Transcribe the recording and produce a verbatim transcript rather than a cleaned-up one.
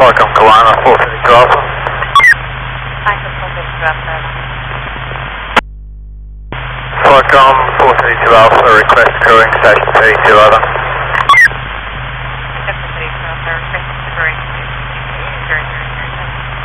Falcon Kalana, four thirty-two Alpha. Falcon four thirty-two Alpha. Falcon four thirty-two Alpha, request crewing station thirty-two, over.